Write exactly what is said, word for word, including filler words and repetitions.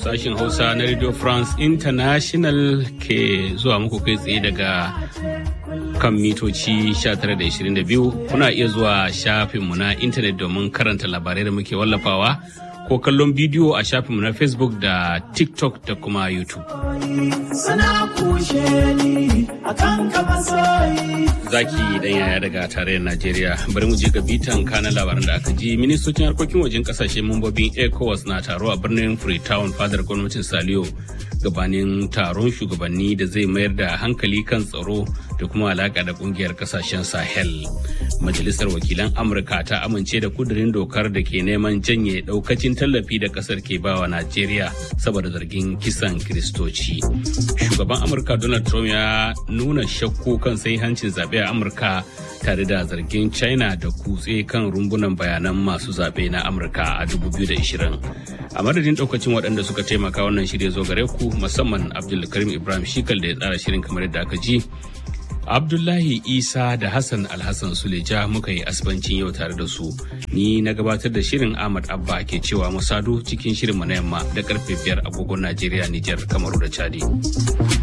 Sashin Hausa na Radio France International ke zuwa muku kai tsaye daga kan mitoci sha tara da ishirin da biyu. Kuna iya zuwa shafinmu na intanet domin karanta labarai da muke wallafawa ko kallon bidiyo a shafinmu na Facebook da TikTok da kuma YouTube. Zaki dan yaya daga tarayyar Najeriya. Bari mu je ga bitan kanan labaran da aka ji. Ministocin harkokin wajen kasashe mambobin ECOWAS na taro a birnin Freetown fadar gwamnatin Saliyo gabanin taron shugabanni da zai mayar da hankali kan tsaro da kuma alaka da kungiyar kasashen Sahel. Majalisar wakilan Amurka ta amince da kudirin dokar da ke neman janye daukacin tallafi da kasar ke bawa Najeriya saboda zargin kisan Kiristoci. Shugaban Amurka Donald Trump ya nuna shakku kan hancin zaɓe a Amurka tare da zargin China da kutse kan rumbunan bayanan masu zaɓe na Amurka a dubu biyu da ishirin. A madadin ɗaukacin waɗanda suka taimaka wannan shirya zo gare ku, musamman Abdulkarim Ibrahim Shikal da ya tsara shirin kamar yadda aka ji. Abdullahi Isa da Hassan Alhassan Suleja muka yi asibancin yau tare da su. Ni na gabatar da shirin Ahmad Abba ke cewa mu sadu cikin shirin mu na yamma da karfe biyar agogon Najeriya, Nijar, Kamaru da Chadi.